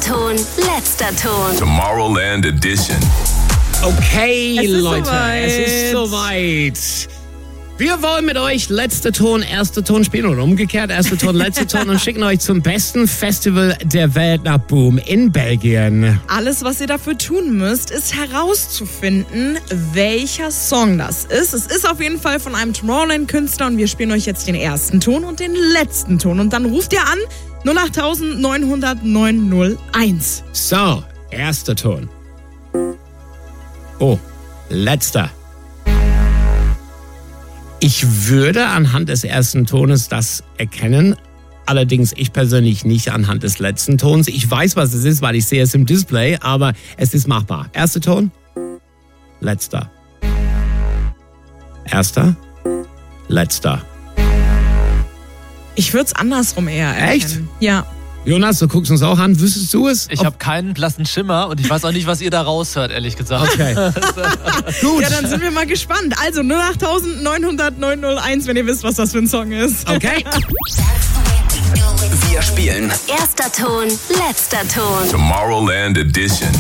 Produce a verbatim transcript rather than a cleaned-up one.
Ton, letzter Ton. Tomorrowland Edition. Okay, Es ist Leute, soweit. es ist soweit. Wir wollen mit euch letzter Ton, erster Ton spielen oder umgekehrt, erster Ton, letzter Ton und schicken euch zum besten Festival der Welt nach Boom in Belgien. Alles, was ihr dafür tun müsst, ist herauszufinden, welcher Song das ist. Es ist auf jeden Fall von einem Tomorrowland-Künstler und wir spielen euch jetzt den ersten Ton und den letzten Ton. Und dann ruft ihr an null acht neun null null neun null eins. So, erster Ton. Oh, letzter. Ich würde anhand des ersten Tones das erkennen, allerdings ich persönlich nicht anhand des letzten Tons. Ich weiß, was es ist, weil ich sehe es im Display, aber es ist machbar. Erster Ton, letzter. Erster, letzter. Ich würde es andersrum eher erkennen. Echt? Ja. Jonas, du guckst uns auch an. Wüsstest du es? Ich habe keinen blassen Schimmer und ich weiß auch nicht, was ihr da raushört, ehrlich gesagt. Okay. Gut. Ja, dann sind wir mal gespannt. Also null acht neun null null neun null eins, wenn ihr wisst, was das für ein Song ist. Okay. Wir spielen Erster Ton, letzter Ton. Tomorrowland Edition.